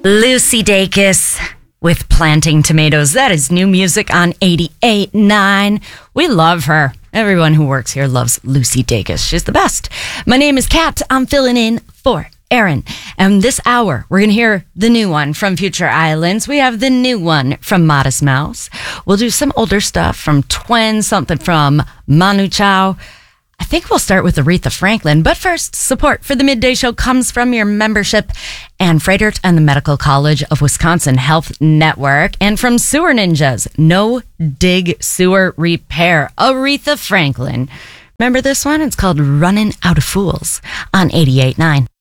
Lucy Dacus with Planting Tomatoes. That is new music on 88.9. We love her. Everyone who works here loves Lucy Dacus. She's the best. My name is Kat. I'm filling in for Aaron. And this hour, we're going to hear the new one from Future Islands. We have the new one from Modest Mouse. We'll do some older stuff from Twins, something from Manu Chao. I think we'll start with Aretha Franklin. But first, support for the Midday Show comes from your membership and Frederick and the Medical College of Wisconsin Health Network, and from Sewer Ninjas, No Dig Sewer Repair. Aretha Franklin. Remember this one? It's called Running Out of Fools on 88.9.